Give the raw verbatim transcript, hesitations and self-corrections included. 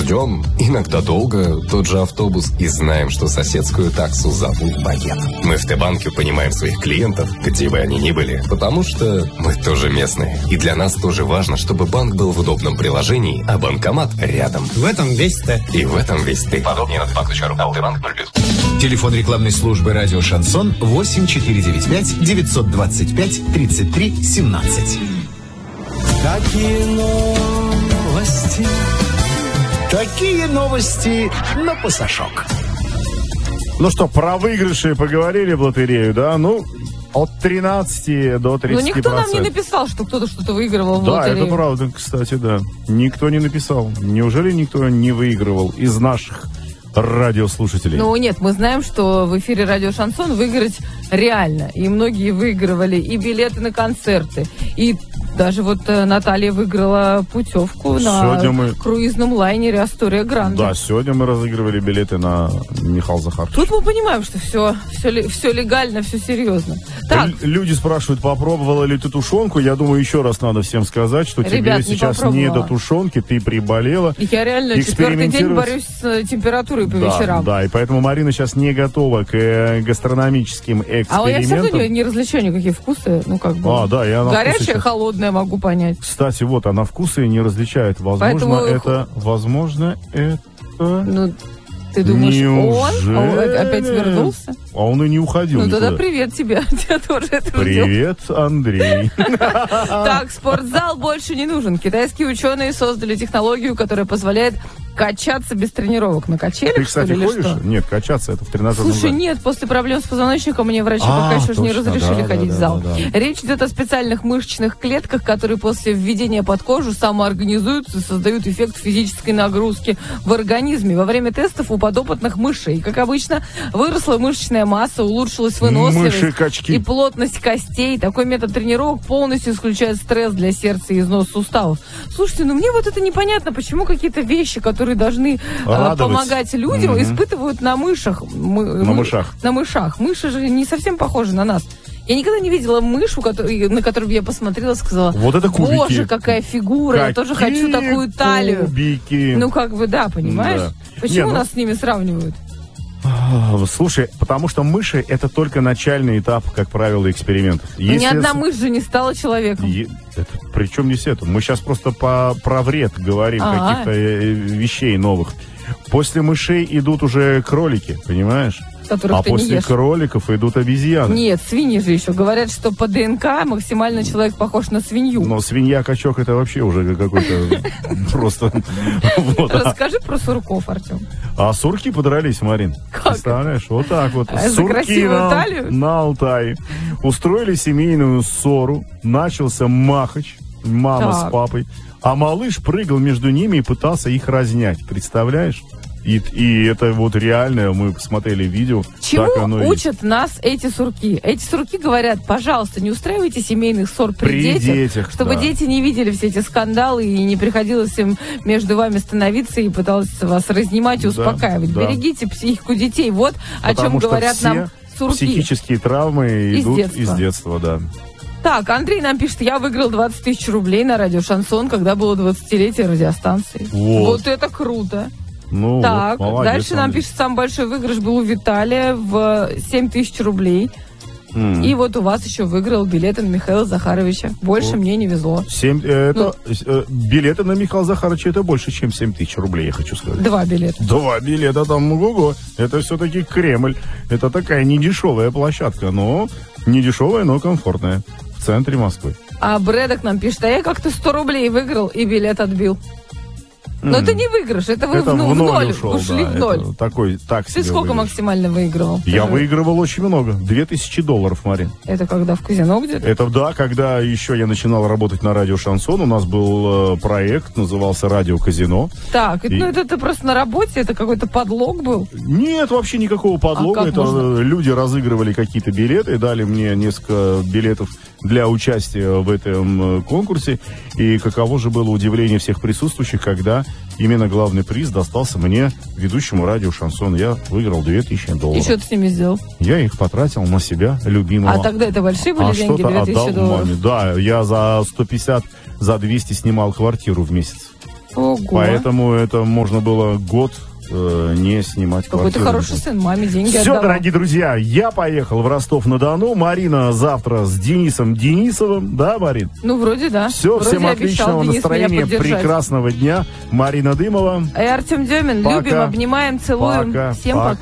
Ждем, иногда долго, тот же автобус, и знаем, что соседскую таксу зовут Багет. Мы в Т-банке понимаем своих клиентов, где бы они ни были, потому что мы тоже местные. И для нас тоже важно, чтобы банк был в удобном приложении, а банкомат рядом. В этом весь Т. И в этом весь Ты. Подробнее на т-банк точка ру. Т-банк ноль плюс. Телефон рекламной службы «Радио Шансон» восемь четыре девять пять девятьсот двадцать пять тридцать три семнадцать. Такие новости. Такие новости на пасашок. Ну что, про выигрыши поговорили в лотерею, да? Ну, от тринадцати до тридцати процентов. Ну, никто нам не написал, что кто-то что-то выигрывал в да, лотерею. Да, это правда, кстати, да. Никто не написал. Неужели никто не выигрывал из наших радиослушателей? Ну, нет, мы знаем, что в эфире «Радио Шансон» выиграть реально. И многие выигрывали и билеты на концерты, и даже вот Наталья выиграла путевку сегодня на мы... круизном лайнере «Астория Гранде». Да, сегодня мы разыгрывали билеты на Михаила Захаровича. Тут мы понимаем, что все, все, все легально, все серьезно. Так. Л- люди спрашивают, попробовала ли ты тушенку. Я думаю, еще раз надо всем сказать, что Ребят, тебе сейчас не, не до тушенки, ты приболела. Я реально четвертый день борюсь с температурой по да, вечерам. Да, и поэтому Марина сейчас не готова к э, гастрономическим экспериментам. А я все равно не, не различаю никакие вкусы. Ну, как бы. А, да, и она горячая, холодная, могу понять. Кстати, вот, она вкусы не различает. Возможно, поэтому... это... Возможно, это... Ну, ты думаешь, неужели? он? Он опять вернулся? А он и не уходил Ну, никуда. тогда привет тебе. Я тоже это Привет, Андрей. Так, спортзал больше не нужен. Китайские ученые создали технологию, которая позволяет качаться без тренировок. На качелях, Ты, кстати, что ли, ходишь? Что? Нет, качаться это в тренажерном зале. Слушай, нет, после проблем с позвоночником мне врачи а, пока еще точно, не разрешили да, ходить да, в зал. Да, да. Речь идет о специальных мышечных клетках, которые после введения под кожу самоорганизуются и создают эффект физической нагрузки в организме. Во время тестов у подопытных мышей, как обычно, выросла мышечная масса, улучшилась выносливость и плотность костей. Такой метод тренировок полностью исключает стресс для сердца и износ суставов. Слушайте, ну мне вот это непонятно, почему какие-то вещи, которые должны э, помогать людям, mm-hmm. испытывают на мышах. Мы, на мы, мышах. На мышах. Мыши же не совсем похожи на нас. Я никогда не видела мышь, на которую я посмотрела и сказала, вот это кубики. Боже, какая фигура, Какие я тоже хочу такую талию. Кубики. Ну, как бы, да, понимаешь? Да. Почему не, ну... нас с ними сравнивают? Слушай, потому что мыши это только начальный этап, как правило, экспериментов. Если ни одна мышь же не стала человеком. Е... Это, причем здесь это? Мы сейчас просто по... про вред говорим А-а-а. каких-то вещей новых. После мышей идут уже кролики, понимаешь? Которых а ты после не ешь. кроликов идут обезьяны. Нет, свиньи же еще. Говорят, что по ДНК максимально человек похож на свинью. Но свинья-качок это вообще уже какой-то просто... Расскажи про сурков, Артем. А сурки подрались, Марин. Как? Представляешь? Вот так вот. За красивую талию? На Алтае. Устроили семейную ссору. Начался махач. Мама с папой. А малыш прыгал между ними и пытался их разнять. Представляешь? И, и это вот реально, мы посмотрели видео. Чему так оно учат и... нас эти сурки? Эти сурки говорят, пожалуйста, не устраивайте семейных ссор при, при детях, детях, чтобы да. дети не видели все эти скандалы и не приходилось им между вами становиться и пыталась вас разнимать и успокаивать. Да, Берегите да. психику детей. Вот Потому о чем говорят нам сурки. Психические травмы из идут детства. из детства, да. Так, Андрей нам пишет, я выиграл двадцать тысяч рублей на радио «Шансон», когда было двадцатилетие радиостанции. Вот, вот это круто. Ну, так, вот, молодец, дальше нам Андрей. пишет, самый большой выигрыш был у Виталия в семь тысяч рублей. Mm. И вот у вас еще выиграл билеты на Михаила Захаровича. Больше вот. мне не везло. семь, это, ну, э, билеты на Михаила Захаровича это больше, чем семь тысяч рублей, я хочу сказать. Два билета. Два билета, там, ого-го. Это все-таки Кремль. Это такая недешевая площадка, но не дешевая, но комфортная. В центре Москвы. А Брэдок нам пишет, а я как-то сто рублей выиграл и билет отбил. Но mm. это не выигрыш, это вы это в, ну, в ноль, ноль ушел, ушли да, в ноль. Такой, так Ты сколько выигрыш. максимально выигрывал? Я Ты выигрывал очень много. Две тысячи долларов, Марин. Это когда в казино где-то? Это да, когда еще я начинал работать на радио «Шансон», у нас был э, проект, назывался «Радио Казино». Так, и... ну это ты просто на работе, это какой-то подлог был? Нет, вообще никакого подлога. А это можно? Люди разыгрывали какие-то билеты, дали мне несколько билетов для участия в этом конкурсе. И каково же было удивление всех присутствующих, когда именно главный приз достался мне, ведущему радио «Шансон». Я выиграл две тысячи долларов. И что ты с ними сделал? Я их потратил на себя, любимого. А тогда это большие были а деньги, две тысячи долларов? Маме. Да, я за сто пятьдесят, за двести снимал квартиру в месяц. Ого. Поэтому это можно было год э, не снимать Какой ты квартиру. хороший сын, маме деньги Все, отдавал. дорогие друзья, я поехал в Ростов-на-Дону. Марина завтра с Денисом Денисовым. Да, Марин? Ну, вроде да. Все, Вроде всем обещал отличного Денис меня настроения, поддержать. прекрасного дня. Марина Дымова. И Артем Демин. Пока. Любим, обнимаем, целуем. Пока. Всем Пока. пока.